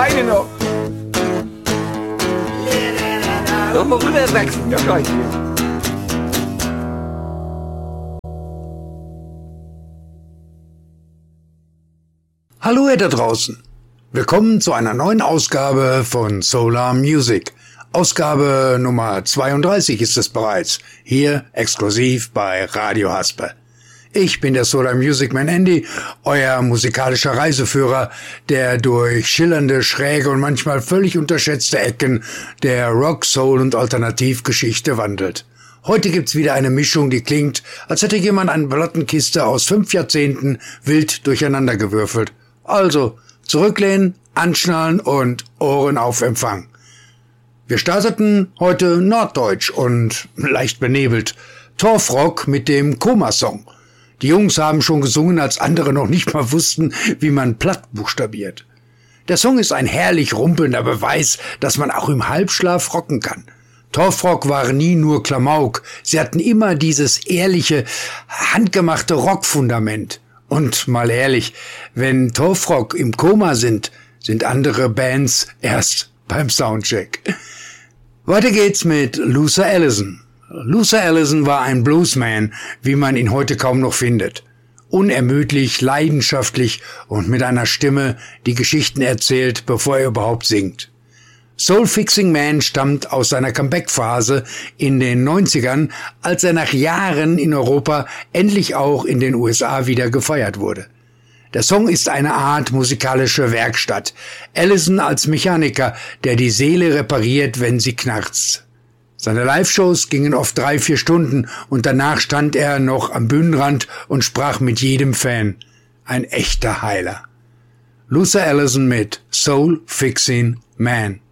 eine noch. Noch rüberwachsen, ja gleich. Hallo ihr da draußen. Willkommen zu einer neuen Ausgabe von Solar Music. Ausgabe Nummer 32 ist es bereits. Hier exklusiv bei Radio Haspe. Ich bin der Solar Music Man Andy, euer musikalischer Reiseführer, der durch schillernde, schräge und manchmal völlig unterschätzte Ecken der Rock, Soul und Alternativgeschichte wandelt. Heute gibt's wieder eine Mischung, die klingt, als hätte jemand eine Plattenkiste aus 5 Jahrzehnten wild durcheinandergewürfelt. Also, zurücklehnen, anschnallen und Ohren auf Empfang. Wir starteten heute norddeutsch und leicht benebelt. Torfrock mit dem Koma-Song. Die Jungs haben schon gesungen, als andere noch nicht mal wussten, wie man platt buchstabiert. Der Song ist ein herrlich rumpelnder Beweis, dass man auch im Halbschlaf rocken kann. Torfrock waren nie nur Klamauk, sie hatten immer dieses ehrliche, handgemachte Rockfundament. Und mal ehrlich, wenn Torfrock im Koma sind andere Bands erst beim Soundcheck. Weiter geht's mit Luther Allison. Luther Allison war ein Bluesman, wie man ihn heute kaum noch findet. Unermüdlich, leidenschaftlich und mit einer Stimme, die Geschichten erzählt, bevor er überhaupt singt. Soul Fixing Man stammt aus seiner Comeback-Phase in den 90ern, als er nach Jahren in Europa endlich auch in den USA wieder gefeiert wurde. Der Song ist eine Art musikalische Werkstatt. Allison als Mechaniker, der die Seele repariert, wenn sie knarzt. Seine Live-Shows gingen oft 3-4 Stunden und danach stand er noch am Bühnenrand und sprach mit jedem Fan. Ein echter Heiler. Luther Allison mit Soul Fixing Man.